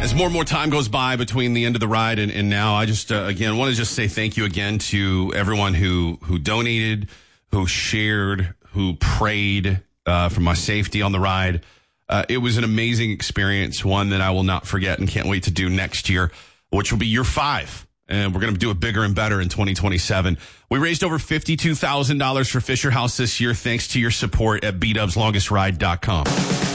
As more and more time goes by between the end of the ride and now, I just, again, want to just say thank you again to everyone who donated, who shared, who prayed for my safety on the ride. It was an amazing experience, one that I will not forget and can't wait to do next year, which will be year 5. And we're going to do it bigger and better in 2027. We raised over $52,000 for Fisher House this year, thanks to your support at bdubslongestride.com.